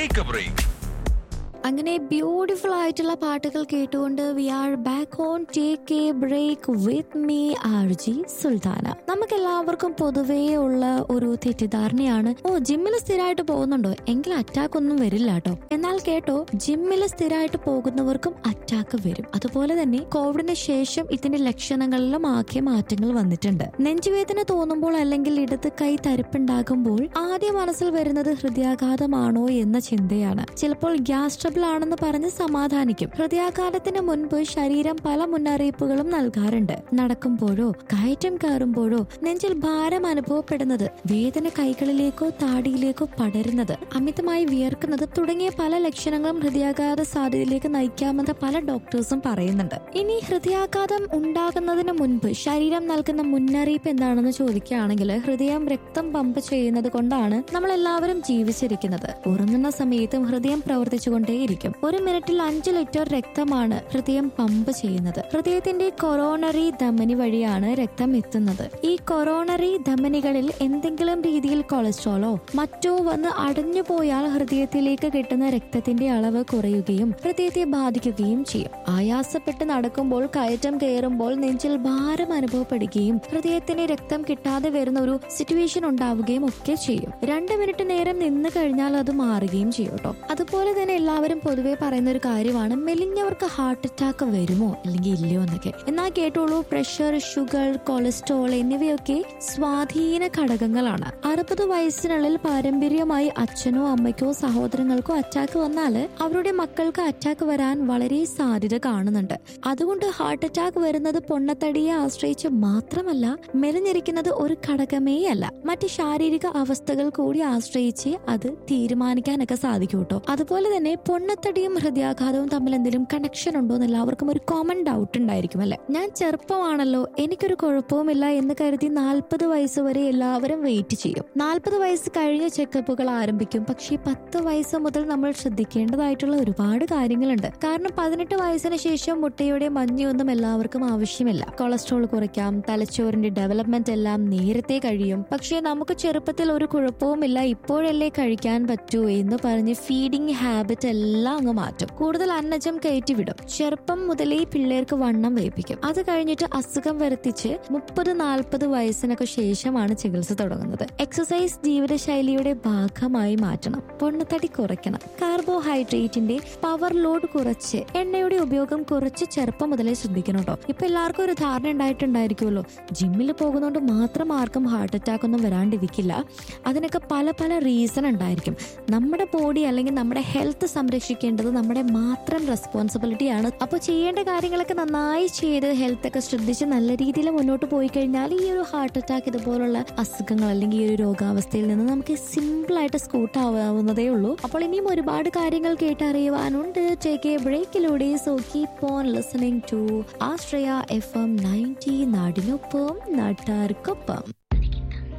Take A break. അങ്ങനെ beautiful ആയിട്ടുള്ള പാട്ടുകൾ കേട്ടുകൊണ്ട് V are back on take A break with me RJ Sultana. നമുക്ക് എല്ലാവർക്കും പൊതുവേ ഉള്ള ഒരു തെറ്റിദ്ധാരണയാണ്, ജിമ്മിൽ സ്ഥിരമായിട്ട് പോകുന്നുണ്ടോ എങ്കിൽ അറ്റാക്ക് ഒന്നും വരില്ല കേട്ടോ. എന്നാൽ കേട്ടോ, ജിമ്മിൽ സ്ഥിരമായിട്ട് പോകുന്നവർക്കും അറ്റാക്ക് വരും. അതുപോലെ തന്നെ കോവിഡിന് ശേഷം ഇതിന്റെ ലക്ഷണങ്ങളിലും ആക്കിയ മാറ്റങ്ങൾ വന്നിട്ടുണ്ട്. നെഞ്ചുവേദന തോന്നുമ്പോൾ അല്ലെങ്കിൽ ഇടത് കൈ തരിപ്പുണ്ടാകുമ്പോൾ ആദ്യം മനസ്സിൽ വരുന്നത് ഹൃദയാഘാതമാണോ എന്ന ചിന്തയാണ്. ചിലപ്പോൾ ഗ്യാസ് ട്രബിൾ ആണെന്ന് പറഞ്ഞ് സമാധാനിക്കും. ഹൃദയാഘാതത്തിന് മുൻപ് ശരീരം പല മുന്നറിയിപ്പുകളും നൽകാറുണ്ട്. നടക്കുമ്പോഴോ കയറ്റം കയറുമ്പോഴോ നെഞ്ചിൽ ഭാരം അനുഭവപ്പെടുന്നത്, വേദന കൈകളിലേക്കോ താടിയിലേക്കോ പടരുന്നത്, അമിതമായി വിയർക്കുന്നത് തുടങ്ങിയ പല ലക്ഷണങ്ങളും ഹൃദയാഘാത സാധ്യതയിലേക്ക് നയിക്കാമെന്ന് പല ഡോക്ടേഴ്സും പറയുന്നുണ്ട്. ഇനി ഹൃദയാഘാതം ഉണ്ടാകുന്നതിന് മുൻപ് ശരീരം നൽകുന്ന മുന്നറിയിപ്പ് എന്താണെന്ന് ചോദിക്കുകയാണെങ്കിൽ, ഹൃദയം രക്തം പമ്പ് ചെയ്യുന്നത് കൊണ്ടാണ് നമ്മൾ എല്ലാവരും ജീവിച്ചിരിക്കുന്നത്. ഉറങ്ങുന്ന സമയത്തും ഹൃദയം പ്രവർത്തിച്ചുകൊണ്ടേയിരിക്കും. ഒരു മിനിറ്റിൽ 5 ലിറ്റർ രക്തമാണ് ഹൃദയം പമ്പ് ചെയ്യുന്നത്. ഹൃദയത്തിന്റെ കൊറോണറി ധമനി വഴിയാണ് രക്തം എത്തുന്നത്. ഈ കൊറോണറി ധമനികളിൽ എന്തെങ്കിലും രീതിയിൽ കൊളസ്ട്രോളോ മറ്റോ വന്ന് അടഞ്ഞു പോയാൽ ഹൃദയത്തിലേക്ക് കിട്ടുന്ന രക്തത്തിന്റെ അളവ് കുറയുകയും ഹൃദയത്തെ ബാധിക്കുകയും ചെയ്യും. ആയാസപ്പെട്ട് നടക്കുമ്പോൾ, കയറ്റം കയറുമ്പോൾ നെഞ്ചിൽ ഭാരം അനുഭവപ്പെടുകയും ഹൃദയത്തിന് രക്തം കിട്ടാതെ വരുന്ന ഒരു സിറ്റുവേഷൻ ഉണ്ടാവുകയും ഒക്കെ ചെയ്യും. 2 മിനിറ്റ് നേരം നിന്ന് കഴിഞ്ഞാൽ അത് മാറുകയും ചെയ്യും കേട്ടോ. അതുപോലെ തന്നെ എല്ലാവരും പൊതുവെ പറയുന്ന ഒരു കാര്യമാണ്, മെലിഞ്ഞവർക്ക് ഹാർട്ട് അറ്റാക്ക് വരുമോ അല്ലെങ്കിൽ ഇല്ലയോ എന്നൊക്കെ. എന്നാൽ കേട്ടോളൂ, പ്രഷർ, ഷുഗർ, കൊളസ്ട്രോൾ എന്നിവയൊക്കെ സ്വാധീന ഘടകങ്ങളാണ്. 60 വയസ്സിനുള്ളിൽ പാരമ്പര്യമായി അച്ഛനോ അമ്മയ്ക്കോ സഹോദരങ്ങൾക്കോ അറ്റാക്ക് വന്നാൽ അവരുടെ മക്കൾക്ക് അറ്റാക്ക് വരാൻ വളരെ സാധ്യത കാണുന്നുണ്ട്. അതുകൊണ്ട് ഹാർട്ട് അറ്റാക്ക് വരുന്നത് പൊണ്ണത്തടിയെ ആശ്രയിച്ച് മാത്രമല്ല, മെലിഞ്ഞിരിക്കുന്നത് ഒരു ഘടകമേ അല്ല, മറ്റ് ശാരീരിക അവസ്ഥകൾ കൂടി ആശ്രയിച്ച് അത് തീരുമാനിക്കാനൊക്കെ സാധിക്കും കേട്ടോ. അതുപോലെ തന്നെ പൊണ്ണത്തടിയും ഹൃദയാഘാതവും തമ്മിൽ എന്തെങ്കിലും കണക്ഷൻ ഉണ്ടോ എന്ന് എല്ലാവർക്കും ഒരു കോമൺ ഡൗട്ട് ഉണ്ടായിരിക്കും അല്ലെ. ഞാൻ ചെറുപ്പമാണല്ലോ, എനിക്കൊരു കുഴപ്പവുമില്ല എന്ന് കരുതി 40 വയസ്സ് വരെ എല്ലാവരും വെയിറ്റ് ചെയ്യും. 40 വയസ്സ് കഴിഞ്ഞ ചെക്കപ്പുകൾ ആരംഭിക്കും. പക്ഷേ 10 വയസ്സ് മുതൽ നമ്മൾ ശ്രദ്ധിക്കേണ്ടതായിട്ടുള്ള ഒരുപാട് കാര്യങ്ങളുണ്ട്. കാരണം 18 വയസ്സിന് ശേഷം മുട്ടയുടെ മഞ്ഞയൊന്നും എല്ലാവർക്കും ആവശ്യമില്ല. കൊളസ്ട്രോൾ കുറയ്ക്കാം, തലച്ചോറിന്റെ ഡെവലപ്മെന്റ് എല്ലാം നേരത്തെ കഴിയും. പക്ഷേ നമുക്ക് ചെറുപ്പത്തിൽ ഒരു കുഴപ്പവുമില്ല, ഇപ്പോഴല്ലേ കഴിക്കാൻ പറ്റൂ എന്ന് പറഞ്ഞ് ഫീഡിങ് ഹാബിറ്റ് എല്ലാം അങ്ങ് മാറ്റും. കൂടുതൽ അന്നജം കയറ്റിവിടും. ചെറുപ്പം മുതലേ പിള്ളേർക്ക് വണ്ണം വയ്പ്പിക്കും. അത് കഴിഞ്ഞിട്ട് അസുഖം വരുത്തിച്ച് 30-40 വയസ്സിനൊക്കെ ശേഷമാണ് ചികിത്സ തുടങ്ങുന്നത്. എക്സസൈസ് ജീവിതശൈലിയുടെ ഭാഗമായി മാറ്റണം. പൊണ്ണത്തടി കുറയ്ക്കണം. കാർബോഹൈഡ്രേറ്റിന്റെ പവർ ലോഡ് കുറച്ച്, എണ്ണയുടെ ഉപയോഗം കുറച്ച് ചെറുപ്പം മുതലേ ശ്രദ്ധിക്കണം കേട്ടോ. ഇപ്പൊ എല്ലാവർക്കും ഒരു ധാരണ ഉണ്ടായിട്ടുണ്ടായിരിക്കുമല്ലോ, ജിമ്മിൽ പോകുന്നതുകൊണ്ട് മാത്രം ആർക്കും ഹാർട്ട് അറ്റാക്ക് ഒന്നും വരാണ്ടിരിക്കില്ല. അതിനൊക്കെ പല പല റീസൺ ഉണ്ടായിരിക്കും. നമ്മുടെ ബോഡി അല്ലെങ്കിൽ നമ്മുടെ ഹെൽത്ത് സംരക്ഷിക്കേണ്ടത് നമ്മുടെ മാത്രം റെസ്പോൺസിബിലിറ്റി ആണ്. അപ്പോൾ ചെയ്യേണ്ട കാര്യങ്ങളൊക്കെ നന്നായി ചെയ്ത് ഹെൽത്ത് ഒക്കെ ശ്രദ്ധിച്ച് നല്ല രീതിയിൽ മുന്നോട്ട് പോയി കഴിഞ്ഞാൽ ഈ ഒരു ഹാർട്ട് അറ്റാക്ക് ഇതുപോലുള്ള അസുഖങ്ങൾ അല്ലെങ്കിൽ ഈ ഒരു രോഗാവസ്ഥയിൽ നിന്ന് നമുക്ക് സിമ്പിൾ ആയിട്ട് സ്കൂട്ട് ആവാവുന്നതേ ഉള്ളൂ. അപ്പോൾ ഇനിയും ഒരുപാട് കാര്യങ്ങൾ കേട്ടറിയുവാനുണ്ട് take A ബ്രേക്കിലൂടെ. So keep on listening to Ashraya FM 90, നാടിനൊപ്പം നാട്ടാർക്കൊപ്പം.